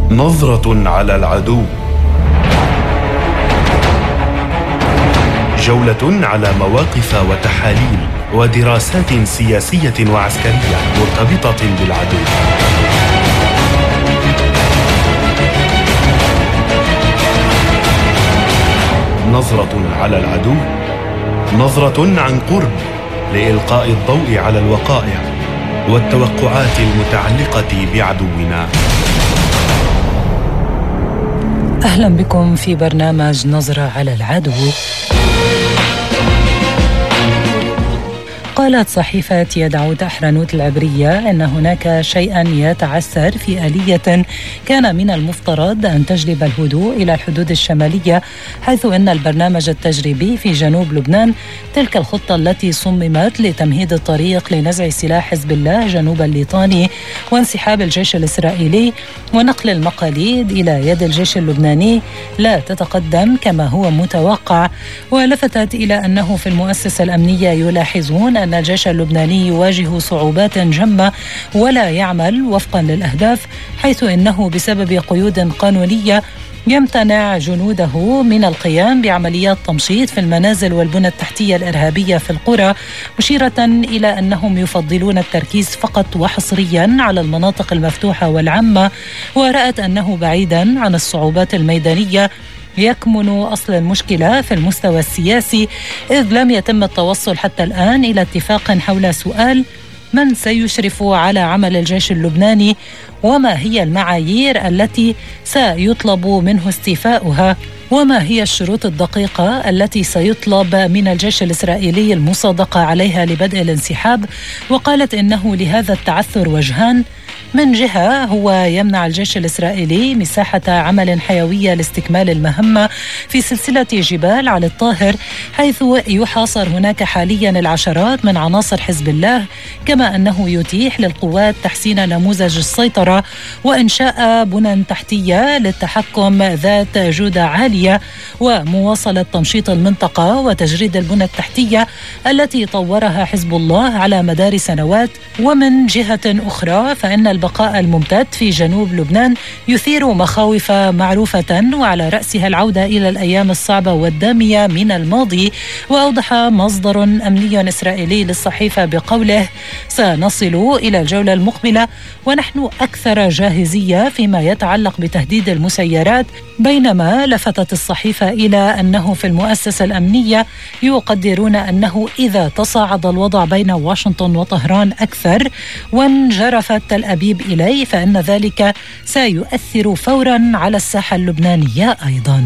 نظرة على العدو. جولة على مواقف وتحاليل ودراسات سياسية وعسكرية مرتبطة بالعدو. نظرة على العدو، نظرة عن قرب لإلقاء الضوء على الوقائع والتوقعات المتعلقة بعدونا. أهلا بكم في برنامج نظرة على العدو. قالت صحيفة يدعوت أحرنوت العبرية أن هناك شيئا يتعثر في آلية كان من المفترض أن تجلب الهدوء إلى الحدود الشمالية، حيث أن البرنامج التجريبي في جنوب لبنان، تلك الخطة التي صممت لتمهيد الطريق لنزع سلاح حزب الله جنوب الليطاني وانسحاب الجيش الإسرائيلي ونقل المقاليد إلى يد الجيش اللبناني، لا تتقدم كما هو متوقع. ولفتت إلى أنه في المؤسسة الأمنية يلاحظون أن الجيش اللبناني يواجه صعوبات جمة ولا يعمل وفقا للأهداف، حيث إنه بسبب قيود قانونية يمتنع جنوده من القيام بعمليات تمشيط في المنازل والبنى التحتية الإرهابية في القرى، مشيرة إلى أنهم يفضلون التركيز فقط وحصريا على المناطق المفتوحة والعامة. ورأت أنه بعيدا عن الصعوبات الميدانية يكمن أصل المشكلة في المستوى السياسي، إذ لم يتم التوصل حتى الآن إلى اتفاق حول سؤال من سيشرف على عمل الجيش اللبناني، وما هي المعايير التي سيطلب منه استيفاؤها، وما هي الشروط الدقيقة التي سيطلب من الجيش الإسرائيلي المصادقة عليها لبدء الانسحاب. وقالت إنه لهذا التعثر وجهان: من جهة هو يمنع الجيش الإسرائيلي مساحة عمل حيوية لاستكمال المهمة في سلسلة جبال علي الطاهر، حيث يحاصر هناك حاليا العشرات من عناصر حزب الله، كما أنه يتيح للقوات تحسين نموذج السيطرة وإنشاء بنى تحتية للتحكم ذات جودة عالية ومواصلة تمشيط المنطقة وتجريد البنى التحتية التي طورها حزب الله على مدار سنوات. ومن جهة أخرى فإن البقاء الممتد في جنوب لبنان يثير مخاوف معروفة، وعلى رأسها العودة إلى الأيام الصعبة والدامية من الماضي. وأوضح مصدر أمني إسرائيلي للصحيفة بقوله: سنصل إلى الجولة المقبلة ونحن أكثر جاهزية فيما يتعلق بتهديد المسيرات. بينما لفتت الصحيفة إلى أنه في المؤسسة الأمنية يقدرون أنه إذا تصاعد الوضع بين واشنطن وطهران أكثر وانجرفت تل أبيب إليه، فإن ذلك سيؤثر فورا على الساحة اللبنانية أيضا.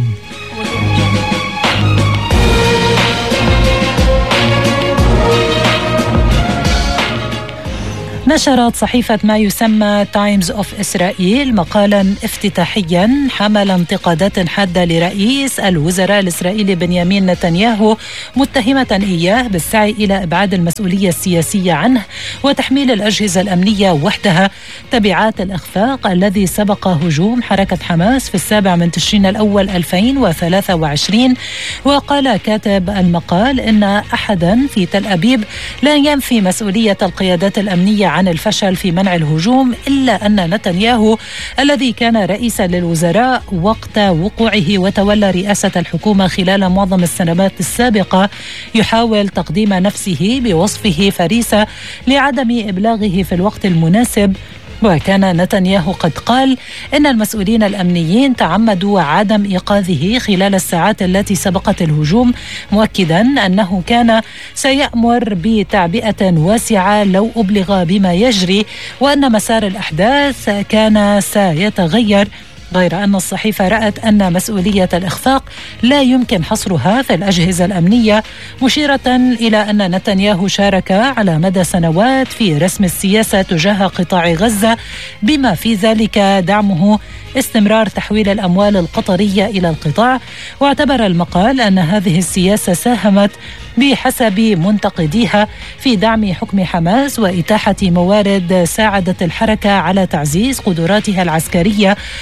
نشرت صحيفة ما يسمى تايمز أوف إسرائيل مقالا افتتاحيا حمل انتقادات حادة لرئيس الوزراء الإسرائيلي بنيامين نتنياهو، متهمة إياه بالسعي إلى إبعاد المسؤولية السياسية عنه وتحميل الأجهزة الأمنية وحدها تبعات الإخفاق الذي سبق هجوم حركة حماس في 7 تشرين الأول 2023. وقال كاتب المقال إن أحدا في تل أبيب لا ينفي مسؤولية القيادات الأمنية عن الفشل في منع الهجوم، إلا أن نتنياهو الذي كان رئيسا للوزراء وقت وقوعه وتولى رئاسة الحكومة خلال معظم السنوات السابقة يحاول تقديم نفسه بوصفه فريسة لعدم إبلاغه في الوقت المناسب. وكان نتنياهو قد قال إن المسؤولين الأمنيين تعمدوا عدم إيقاظه خلال الساعات التي سبقت الهجوم، مؤكدا أنه كان سيأمر بتعبئة واسعة لو أبلغ بما يجري، وأن مسار الأحداث كان سيتغير. غير أن الصحيفة رأت أن مسؤولية الإخفاق لا يمكن حصرها في الأجهزة الأمنية، مشيرة إلى أن نتنياهو شارك على مدى سنوات في رسم السياسة تجاه قطاع غزة، بما في ذلك دعمه استمرار تحويل الأموال القطرية إلى القطاع. واعتبر المقال أن هذه السياسة ساهمت بحسب منتقديها في دعم حكم حماس وإتاحة موارد ساعدت الحركة على تعزيز قدراتها العسكرية. وأشار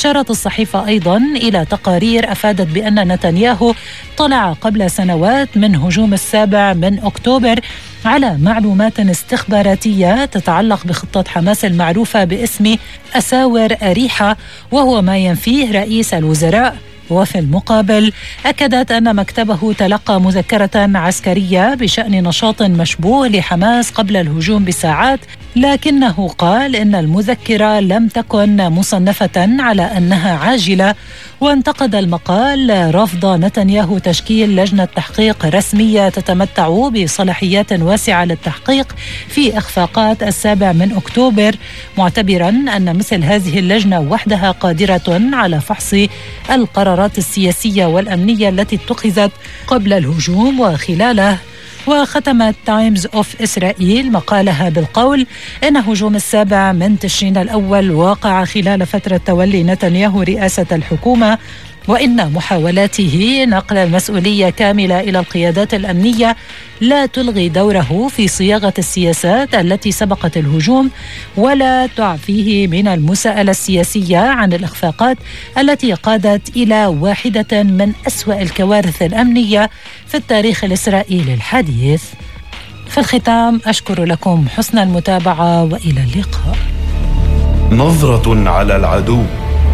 أشارت الصحيفة أيضا إلى تقارير أفادت بأن نتنياهو طلع قبل سنوات من هجوم 7 أكتوبر على معلومات استخباراتية تتعلق بخطة حماس المعروفة باسم أساور أريحة، وهو ما ينفيه رئيس الوزراء. وفي المقابل أكدت أن مكتبه تلقى مذكرة عسكرية بشأن نشاط مشبوه لحماس قبل الهجوم بساعات، لكنه قال إن المذكرة لم تكن مصنفة على أنها عاجلة. وانتقد المقال رفض نتنياهو تشكيل لجنة تحقيق رسمية تتمتع بصلاحيات واسعة للتحقيق في إخفاقات 7 أكتوبر، معتبرا أن مثل هذه اللجنة وحدها قادرة على فحص القرارات السياسية والأمنية التي اتخذت قبل الهجوم وخلاله. وختمت تايمز أوف إسرائيل مقالها بالقول إن هجوم 7 تشرين الأول وقع خلال فترة تولي نتنياهو رئاسة الحكومة، وإن محاولاته نقل المسؤولية كاملة إلى القيادات الأمنية لا تلغي دوره في صياغة السياسات التي سبقت الهجوم، ولا تعفيه من المساءلة السياسية عن الإخفاقات التي قادت إلى واحدة من أسوأ الكوارث الأمنية في التاريخ الإسرائيلي الحديث. في الختام أشكر لكم حسن المتابعة وإلى اللقاء. نظرة على العدو،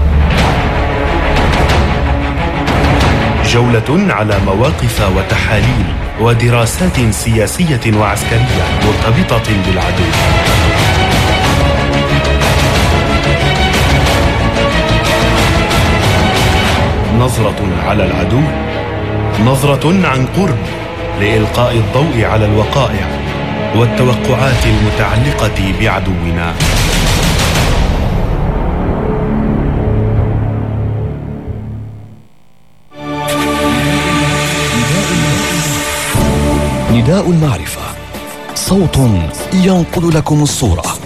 جولة على مواقف وتحاليل ودراسات سياسية وعسكرية مرتبطة بالعدو. نظرة على العدو، نظرة عن قرب لإلقاء الضوء على الوقائع والتوقعات المتعلقة بعدونا. نداء المعرفة، صوت ينقل لكم الصورة.